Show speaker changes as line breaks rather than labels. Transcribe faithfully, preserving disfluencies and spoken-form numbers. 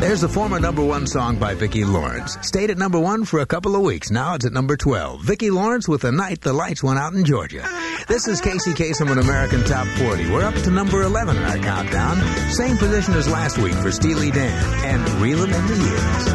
There's the former number one song by Vicki Lawrence. Stayed at number one for a couple of weeks. Now it's at number twelve. Vicki Lawrence with The Night the Lights Went Out in Georgia. This is Casey Kasem on American Top forty. We're up to number eleven in our countdown. Same position as last week for Steely Dan and Reelin' in the Years.